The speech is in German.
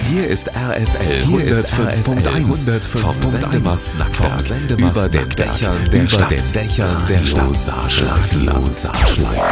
Hier ist RSL 105.1 vom Sendemast Nackberg über den Dächern der Stadt.